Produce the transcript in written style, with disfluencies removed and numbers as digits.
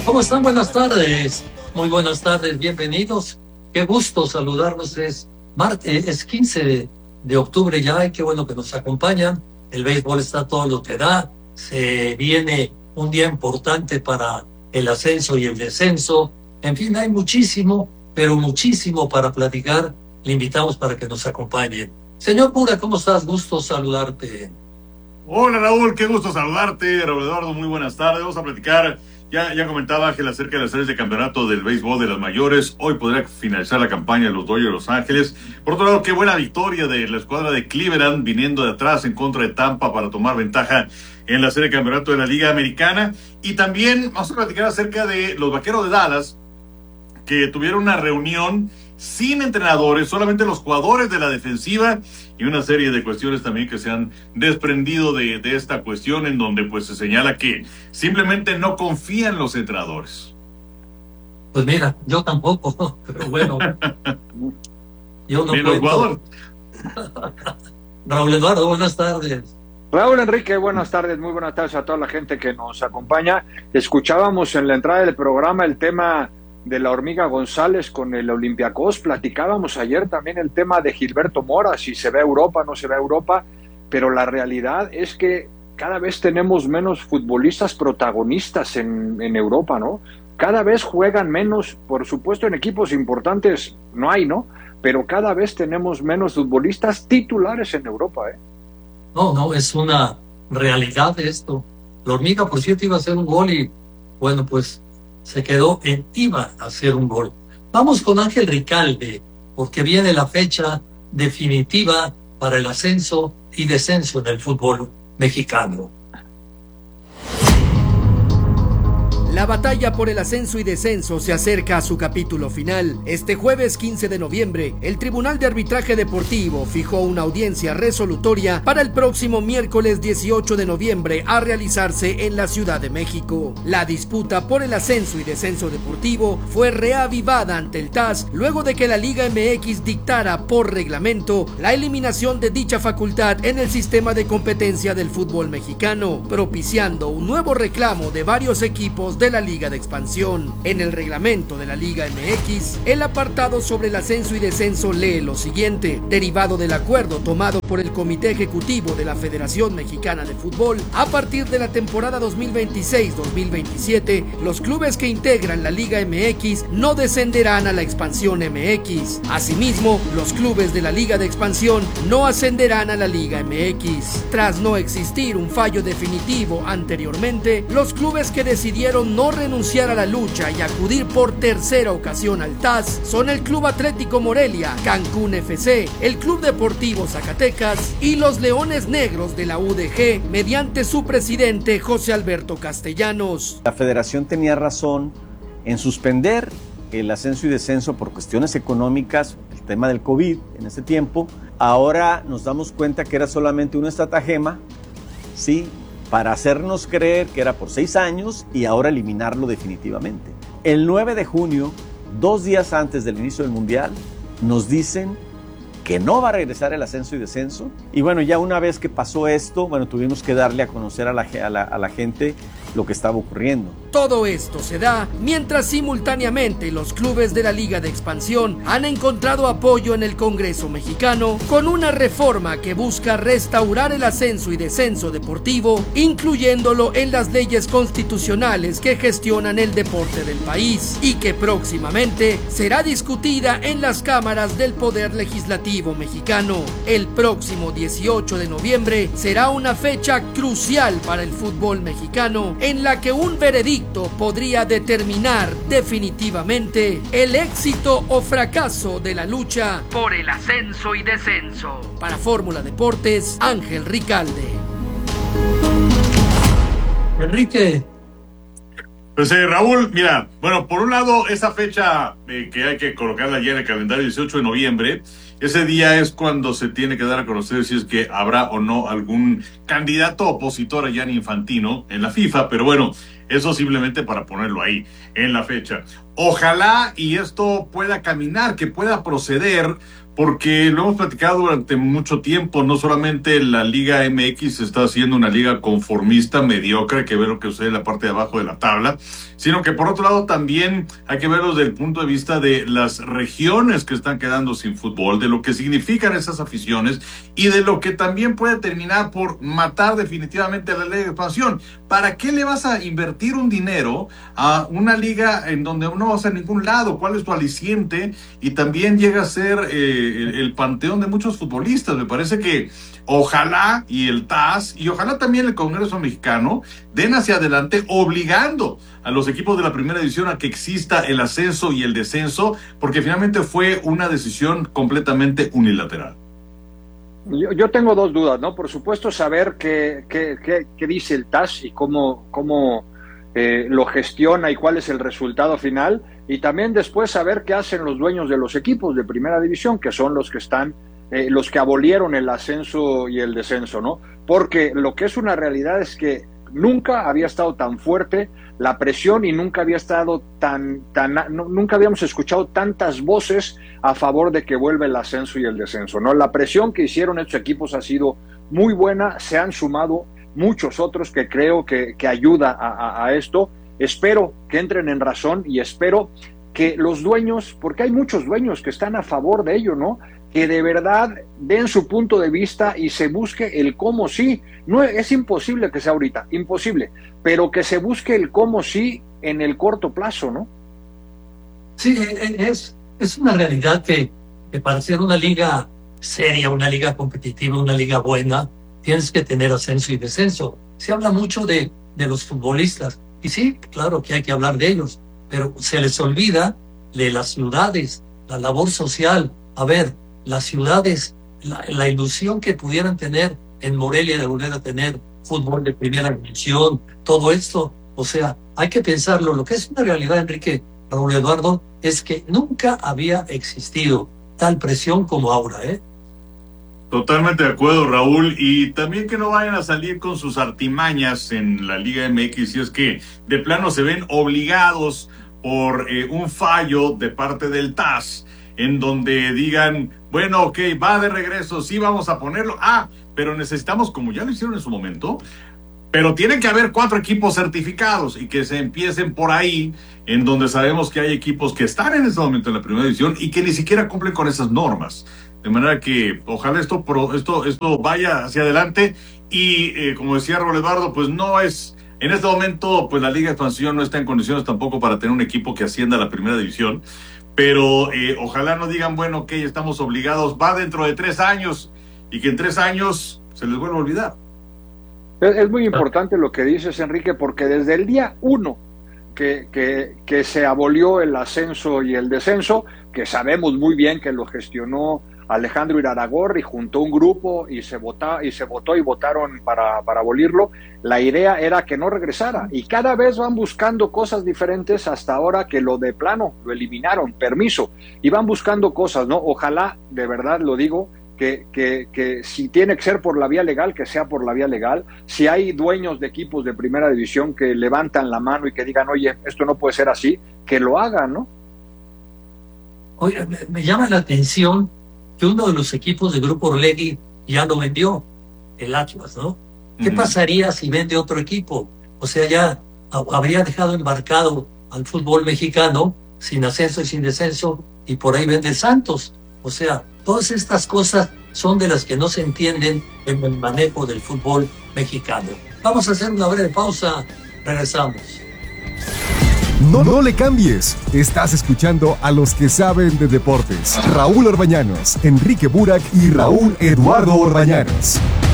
¿Cómo están? Buenas tardes. Muy buenas tardes, bienvenidos. Qué gusto saludarlos. Es 15 de octubre ya y qué bueno que nos acompañan. El béisbol está todo lo que da. Se viene un día importante para el ascenso y el descenso. En fin, hay muchísimo, pero muchísimo para platicar. Le invitamos para que nos acompañen. Señor Pura, ¿cómo estás? Gusto saludarte. Hola Raúl, qué gusto saludarte. Raúl Eduardo, muy buenas tardes. Vamos a platicar. Ya comentaba Ángel acerca de las series de campeonato del béisbol de las mayores. Hoy podría finalizar la campaña de los Dodgers de Los Ángeles. Por otro lado, qué buena victoria de la escuadra de Cleveland viniendo de atrás en contra de Tampa para tomar ventaja en la serie de campeonato de la Liga Americana. Y también vamos a platicar acerca de los Vaqueros de Dallas, que tuvieron una reunión sin entrenadores, solamente los jugadores de la defensiva y una serie de cuestiones también que se han desprendido de esta cuestión, en donde pues se señala que simplemente no confían los entrenadores. Pues mira, yo tampoco, pero bueno. Yo no los jugadores. Raúl Eduardo, buenas tardes. Raúl Enrique, buenas tardes, muy buenas tardes a toda la gente que nos acompaña. Escuchábamos en la entrada del programa el tema de la Hormiga González con el Olympiacos. Platicábamos ayer también el tema de Gilberto Mora, si se ve a Europa, no se ve a Europa, pero la realidad es que cada vez tenemos menos futbolistas protagonistas en Europa, ¿no? Cada vez juegan menos, por supuesto en equipos importantes no hay, ¿no? Pero cada vez tenemos menos futbolistas titulares en Europa, ¿eh? No, es una realidad esto. La Hormiga, por cierto, iba a hacer un gol y, bueno, pues se quedó iba a hacer un gol. Vamos con Ángel Ricalde, porque viene la fecha definitiva para el ascenso y descenso en el fútbol mexicano. La batalla por el ascenso y descenso se acerca a su capítulo final. Este jueves 15 de noviembre, el Tribunal de Arbitraje Deportivo fijó una audiencia resolutoria para el próximo miércoles 18 de noviembre a realizarse en la Ciudad de México. La disputa por el ascenso y descenso deportivo fue reavivada ante el TAS luego de que la Liga MX dictara por reglamento la eliminación de dicha facultad en el sistema de competencia del fútbol mexicano, propiciando un nuevo reclamo de varios equipos de la Liga de Expansión. En el reglamento de la Liga MX, el apartado sobre el ascenso y descenso lee lo siguiente: derivado del acuerdo tomado por el Comité Ejecutivo de la Federación Mexicana de Fútbol, a partir de la temporada 2026-2027, los clubes que integran la Liga MX no descenderán a la Expansión MX. Asimismo, los clubes de la Liga de Expansión no ascenderán a la Liga MX. Tras no existir un fallo definitivo anteriormente, los clubes que decidieron no renunciar a la lucha y acudir por tercera ocasión al TAS son el Club Atlético Morelia, Cancún FC, el Club Deportivo Zacatecas y los Leones Negros de la UDG, mediante su presidente José Alberto Castellanos. La federación tenía razón en suspender el ascenso y descenso por cuestiones económicas, el tema del COVID en ese tiempo. Ahora nos damos cuenta que era solamente una estratagema, ¿sí?, para hacernos creer que era por 6 años y ahora eliminarlo definitivamente. El 9 de junio, 2 días antes del inicio del Mundial, nos dicen que no va a regresar el ascenso y descenso. Y bueno, ya una vez que pasó esto, bueno, tuvimos que darle a conocer a la gente lo que estaba ocurriendo. Todo esto se da mientras simultáneamente los clubes de la Liga de Expansión han encontrado apoyo en el Congreso mexicano con una reforma que busca restaurar el ascenso y descenso deportivo, incluyéndolo en las leyes constitucionales que gestionan el deporte del país y que próximamente será discutida en las cámaras del Poder Legislativo mexicano. El próximo 18 de noviembre será una fecha crucial para el fútbol mexicano, en la que un veredicto podría determinar definitivamente el éxito o fracaso de la lucha por el ascenso y descenso. Para Fórmula Deportes, Ángel Ricalde. Enrique. Pues Raúl, mira, bueno, por un lado, esa fecha que hay que colocarla ya en el calendario, 18 de noviembre, ese día es cuando se tiene que dar a conocer si es que habrá o no algún candidato opositor a Gianni Infantino en la FIFA, pero bueno, Eso simplemente para ponerlo ahí en la fecha. Ojalá y esto pueda caminar, que pueda proceder, porque lo hemos platicado durante mucho tiempo. No solamente la Liga MX está haciendo una liga conformista, mediocre, hay que ver lo que sucede en la parte de abajo de la tabla, sino que por otro lado también hay que verlo desde el punto de vista de las regiones que están quedando sin fútbol, de lo que significan esas aficiones y de lo que también puede terminar por matar definitivamente a la Liga de Expansión. ¿Para qué le vas a invertir un dinero a una liga en donde no vas a ningún lado? ¿Cuál es tu aliciente? Y también llega a ser el panteón de muchos futbolistas. Me parece que ojalá y el TAS y ojalá también el Congreso Mexicano den hacia adelante obligando a los equipos de la primera división a que exista el ascenso y el descenso, porque finalmente fue una decisión completamente unilateral. Yo tengo dos dudas, ¿no? Por supuesto, saber qué dice el TAS y cómo lo gestiona y cuál es el resultado final, y también después saber qué hacen los dueños de los equipos de primera división, que son los que están, los que abolieron el ascenso y el descenso, ¿no? Porque lo que es una realidad es que nunca había estado tan fuerte la presión y nunca había estado nunca habíamos escuchado tantas voces a favor de que vuelva el ascenso y el descenso, ¿no? La presión que hicieron estos equipos ha sido muy buena, se han sumado muchos otros que creo que ayuda a esto. Espero que entren en razón y espero que los dueños, porque hay muchos dueños que están a favor de ello, ¿no? Que de verdad den su punto de vista y se busque el cómo sí. No es imposible que sea ahorita, imposible, pero que se busque el cómo sí en el corto plazo, ¿no? Sí, es una realidad que para ser una liga seria, una liga competitiva, una liga buena, tienes que tener ascenso y descenso. Se habla mucho de los futbolistas, y sí, claro que hay que hablar de ellos, pero se les olvida de las ciudades, la labor social. A ver, las ciudades, la ilusión que pudieran tener en Morelia de volver a tener fútbol de primera división, todo esto, o sea, hay que pensarlo. Lo que es una realidad, Enrique, Raúl, Eduardo, es que nunca había existido tal presión como ahora, ¿eh? Totalmente de acuerdo, Raúl, y también que no vayan a salir con sus artimañas en la Liga MX si es que de plano se ven obligados por un fallo de parte del TAS, en donde digan, bueno, ok, va de regreso, sí vamos a ponerlo, pero necesitamos, como ya lo hicieron en su momento, pero tienen que haber 4 equipos certificados y que se empiecen por ahí, en donde sabemos que hay equipos que están en este momento en la primera división y que ni siquiera cumplen con esas normas. De manera que ojalá esto vaya hacia adelante y como decía Raúl Eduardo, pues no es, en este momento pues la Liga de Expansión no está en condiciones tampoco para tener un equipo que ascienda a la primera división, pero ojalá no digan, bueno, ok, estamos obligados, va dentro de 3 años y que en 3 años se les vuelva a olvidar. Es muy importante lo que dices, Enrique, porque desde el día 1 que se abolió el ascenso y el descenso, que sabemos muy bien que lo gestionó Alejandro Iraragorri, juntó un grupo y se votó y votaron para abolirlo. La idea era que no regresara y cada vez van buscando cosas diferentes hasta ahora que lo de plano lo eliminaron, permiso, y van buscando cosas, ¿no? Ojalá, de verdad lo digo, que si tiene que ser por la vía legal, que sea por la vía legal. Si hay dueños de equipos de primera división que levantan la mano y que digan, oye, esto no puede ser así, que lo hagan, ¿no? Oye, me llama la atención que uno de los equipos de Grupo Orlegui ya lo vendió, el Atlas, ¿no? ¿Qué pasaría si vende otro equipo? O sea, ya habría dejado embarcado al fútbol mexicano sin ascenso y sin descenso, y por ahí vende Santos. O sea, todas estas cosas son de las que no se entienden en el manejo del fútbol mexicano. Vamos a hacer una breve pausa, regresamos. No le cambies. Estás escuchando a los que saben de deportes. Raúl Orbañanos, Enrique Burak y Raúl Eduardo Orbañanos.